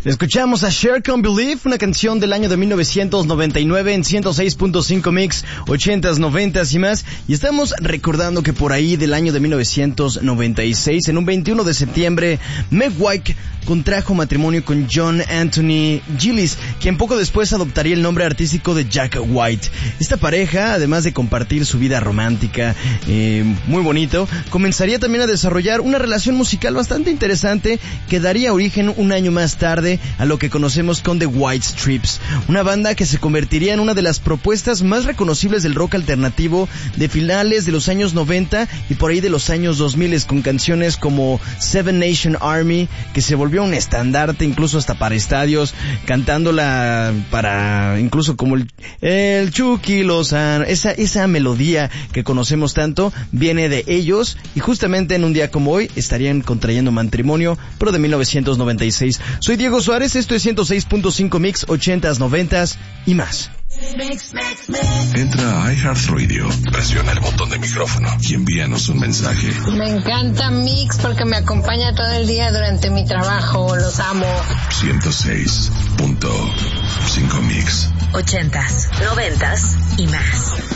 Escuchamos a Cher con Believe, una canción del año de 1999 en 106.5 Mix, 80s, 90s y más. Y estamos recordando que por ahí del año de 1996, en un 21 de septiembre, Meg White contrajo matrimonio con John Anthony Gillis, quien poco después adoptaría el nombre artístico de Jack White. Esta pareja, además de compartir su vida romántica, muy bonito, comenzaría también a desarrollar una relación musical bastante interesante que daría origen un año más tarde a lo que conocemos con The White Stripes, una banda que se convertiría en una de las propuestas más reconocibles del rock alternativo de finales de los años 90 y por ahí de los años 2000, con canciones como Seven Nation Army, que se volvió un estandarte incluso hasta para estadios, cantándola para incluso como el Chucky Lozano. Esa melodía que conocemos tanto viene de ellos, y justamente en un día como hoy estarían contrayendo matrimonio, pero de 1996. Soy Diego Suárez, esto es 106.5 Mix, 80s, 90s y más. Entra a iHeartRadio, presiona el botón de micrófono y envíanos un mensaje. Me encanta Mix porque me acompaña todo el día durante mi trabajo, los amo. 106.5 Mix. 80s, 90s y más.